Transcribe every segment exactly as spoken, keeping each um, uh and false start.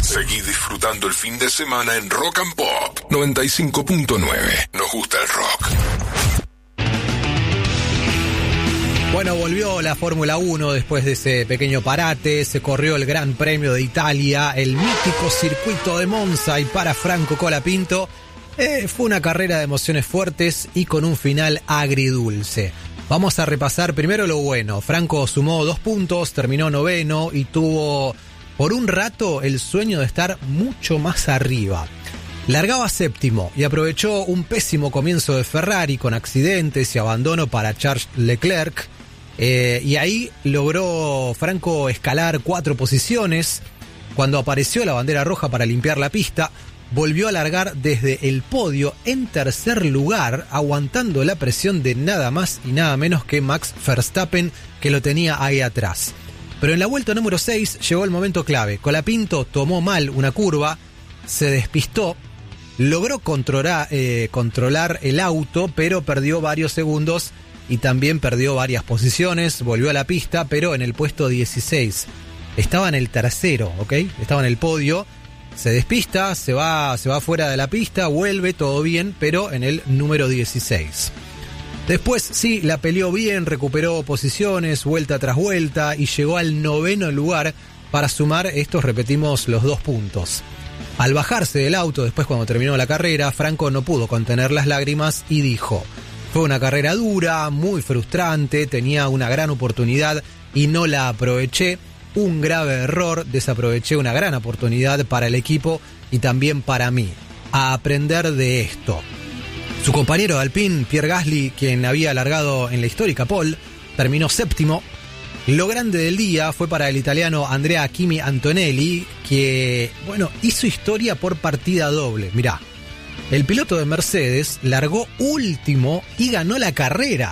Seguí disfrutando el fin de semana en Rock and Pop noventa y cinco punto nueve. Nos gusta el rock. Bueno, volvió la Fórmula uno después de ese pequeño parate, se corrió el Gran Premio de Italia, el mítico circuito de Monza, y para Franco Colapinto eh, fue una carrera de emociones fuertes y con un final agridulce. Vamos a repasar primero lo bueno. Franco sumó dos puntos, terminó noveno y tuvo por un rato el sueño de estar mucho más arriba. Largaba séptimo y aprovechó un pésimo comienzo de Ferrari con accidentes y abandono para Charles Leclerc. Eh, y ahí logró Franco escalar cuatro posiciones. Cuando apareció la bandera roja para limpiar la pista, volvió a largar desde el podio en tercer lugar, aguantando la presión de nada más y nada menos que Max Verstappen, que lo tenía ahí atrás. Pero en la vuelta número seis llegó el momento clave. Colapinto tomó mal una curva, se despistó, logró controlar, eh, controlar el auto, pero perdió varios segundos y también perdió varias posiciones. Volvió a la pista, pero en el puesto dieciséis. Estaba en el tercero, ¿ok? Estaba en el podio. Se despista, se va, se va fuera de la pista, vuelve, todo bien, pero en el número dieciséis. Después sí, la peleó bien, recuperó posiciones, vuelta tras vuelta, y llegó al noveno lugar para sumar estos, repetimos, los dos puntos. Al bajarse del auto, después cuando terminó la carrera, Franco no pudo contener las lágrimas y dijo: fue una carrera dura, muy frustrante, tenía una gran oportunidad y no la aproveché. Un grave error, desaproveché una gran oportunidad para el equipo y también para mí. A aprender de esto. Su compañero de Alpine, Pierre Gasly, quien había largado en la histórica pole, terminó séptimo. Lo grande del día fue para el italiano Andrea Kimi Antonelli, que, bueno, hizo historia por partida doble. Mirá, el piloto de Mercedes largó último y ganó la carrera,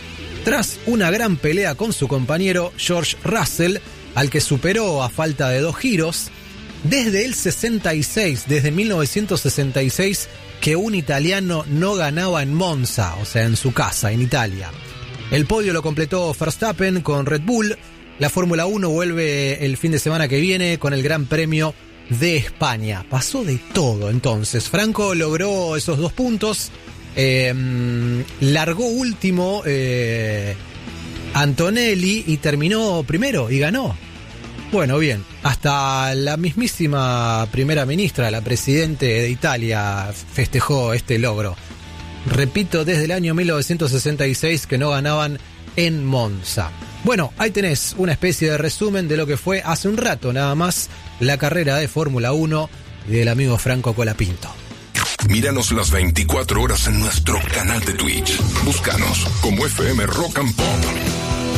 tras una gran pelea con su compañero George Russell, al que superó a falta de dos giros. Desde el sesenta y seis, desde mil novecientos sesenta y seis, que un italiano no ganaba en Monza, o sea, en su casa, en Italia. El podio lo completó Verstappen con Red Bull. La Fórmula uno vuelve el fin de semana que viene con el Gran Premio de España. Pasó de todo entonces. Franco logró esos dos puntos. Eh, largó último eh, Antonelli y terminó primero y ganó. Bueno, bien. Hasta la mismísima primera ministra, la presidente de Italia, festejó este logro. Repito, desde el año mil novecientos sesenta y seis que no ganaban en Monza. Bueno, ahí tenés una especie de resumen de lo que fue hace un rato nada más la carrera de Fórmula uno del amigo Franco Colapinto. Míranos las veinticuatro horas en nuestro canal de Twitch. Búscanos como F M Rock and Pop.